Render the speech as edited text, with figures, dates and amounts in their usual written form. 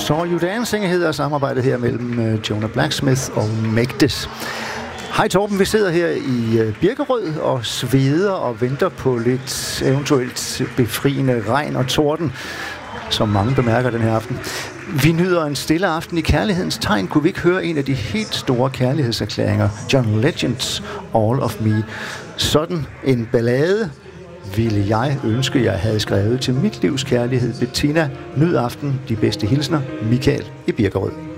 Saw You Dancing hedder samarbejdet her mellem Jonah Blacksmith og Magdes. Hej Torben, vi sidder her i Birkerød og sveder og venter på lidt eventuelt befriende regn og torden, som mange bemærker den her aften. Vi nyder en stille aften i kærlighedens tegn. Kunne vi ikke høre en af de helt store kærlighedserklæringer, John Legends All of Me? Sådan en ballade ville jeg ønske, jeg havde skrevet til mit livs kærlighed. Bettina, nyd aften, de bedste hilsner, Michael i Birkerød.